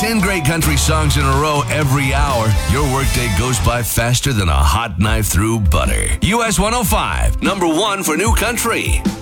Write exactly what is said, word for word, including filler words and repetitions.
ten great country songs in a row every hour. Your workday goes by faster than a hot knife through butter. U S one oh five, number one for new country.